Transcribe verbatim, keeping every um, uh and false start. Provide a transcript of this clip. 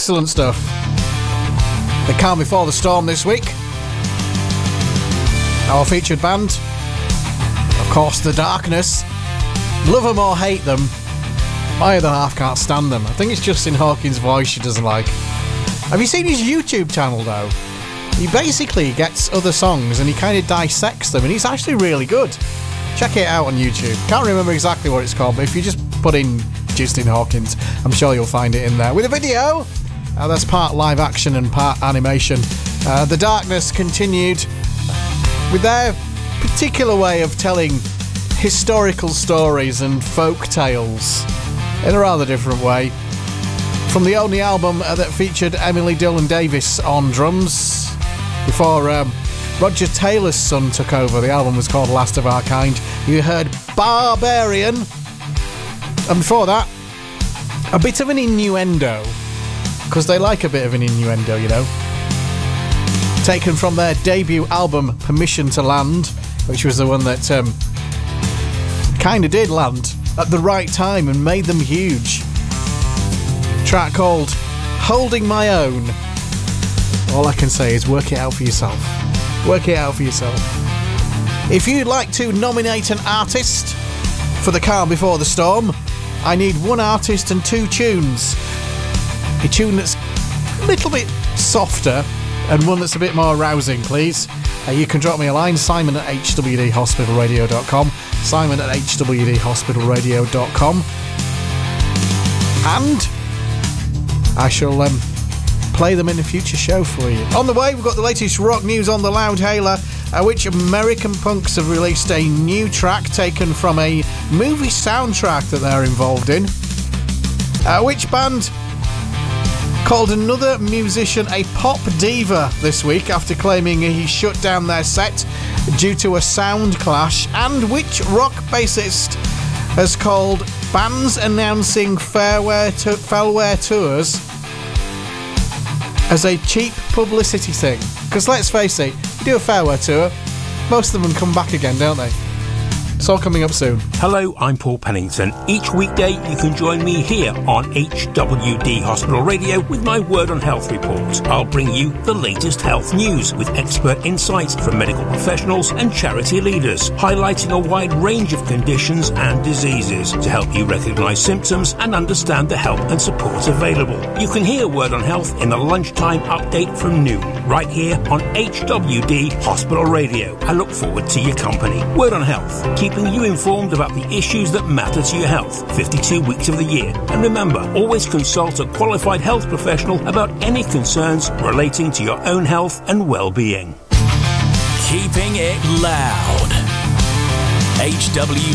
Excellent stuff. The Calm Before the Storm this week. Our featured band, of course, The Darkness. Love them or hate them, my other half can't stand them. I think it's Justin Hawkins' voice she doesn't like. Have you seen his YouTube channel though? He basically gets other songs and he kind of dissects them, and he's actually really good. Check it out on YouTube. Can't remember exactly what it's called, but if you just put in Justin Hawkins, I'm sure you'll find it in there. With a video, uh, that's part live action and part animation. Uh, The Darkness continued with their particular way of telling historical stories and folk tales in a rather different way. From the only album uh, that featured Emily Dillon Davis on drums, before um, Roger Taylor's son took over. The album was called Last of Our Kind. You heard Barbarian, and before that, a bit of an innuendo, because they like a bit of an innuendo, you know. Taken from their debut album Permission to Land, which was the one that um, kind of did land at the right time and made them huge. Track called Holding My Own. All I can say is work it out for yourself. Work it out for yourself. If you'd like to nominate an artist for The Calm Before the Storm, I need one artist and two tunes. A tune that's a little bit softer and one that's a bit more rousing, please. Uh, you can drop me a line, Simon at h w d hospital radio dot com. Simon at h w d hospital radio dot com. And I shall um, play them in a future show for you. On the way, we've got the latest rock news on the Loudhailer, uh, which American punks have released a new track taken from a movie soundtrack that they're involved in. Uh, which band called another musician a pop diva this week after claiming he shut down their set due to a sound clash, and which rock bassist has called bands announcing farewell, to- farewell tours as a cheap publicity thing. Because let's face it, you do a farewell tour, most of them come back again, don't they? It's all coming up soon. Hello, I'm Paul Pennington. Each weekday you can join me here on H W D Hospital Radio with my Word on Health report. I'll bring you the latest health news with expert insights from medical professionals and charity leaders, highlighting a wide range of conditions and diseases to help you recognise symptoms and understand the help and support available. You can hear Word on Health in the lunchtime update from noon, right here on H W D Hospital Radio. I look forward to your company. Word on Health, keeping you informed about the issues that matter to your health fifty-two weeks of the year. And remember, always consult a qualified health professional about any concerns relating to your own health and well-being. Keeping it loud. H W